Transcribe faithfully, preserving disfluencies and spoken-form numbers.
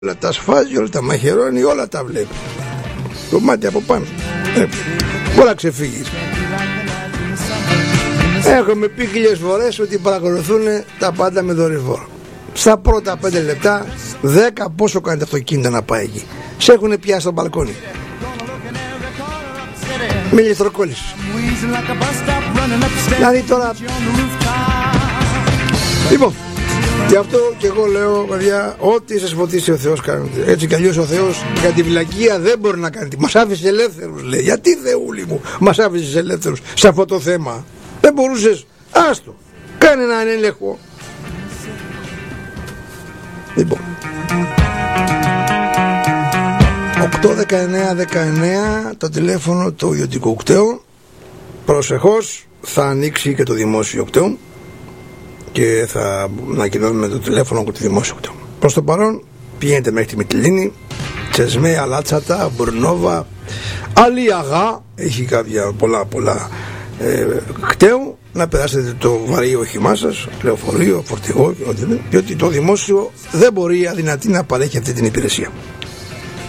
όλα τα σφάζει, όλα τα μαχαιρώνει, όλα τα βλέπει. Το μάτι από πάνω. Ε, πολλά ξεφύγεις. Έχουμε πει χίλιες φορές ότι παρακολουθούν τα πάντα με δορυφόρο. Στα πρώτα πέντε λεπτά, δέκα πόσο κάνει το αυτοκίνητο να πάει εκεί. Σε έχουν πιάσει στο μπαλκόνι. Με ηλεκτροκόλληση. Δηλαδή τώρα. Λοιπόν, γι' αυτό και εγώ λέω, παιδιά, ό,τι σας φωτίσει ο Θεός κάνετε. Έτσι κι αλλιώς ο Θεός για τη βλακεία δεν μπορεί να κάνει. Μας άφησε ελεύθερους, λέει. Γιατί, Θεούλη μου, μας άφησες ελεύθερους σε αυτό το θέμα? Δεν μπορούσες? Άστο, κάνε έναν έλεγχο. Λοιπόν, οκτώ δεκαεννέα δεκαεννέα το τηλέφωνο του ιδιωτικού κταίου. Προσεχώς θα ανοίξει και το δημόσιο κταίου και θα ανακοινώνουμε το τηλέφωνο του δημόσιου κταίου. Προς το παρόν πηγαίνετε μέχρι τη Μυτιλήνη, Τσεσμέ, Αλάτσατα, Μπουρνόβα, Αλιαγά, έχει κάποια πολλά πολλά ε, κταίου, να περάσετε το βαρύ όχημά σας, λεωφορείο, φορτηγό, διότι το δημόσιο δεν μπορεί αδυνατή να παρέχει αυτή την υπηρεσία.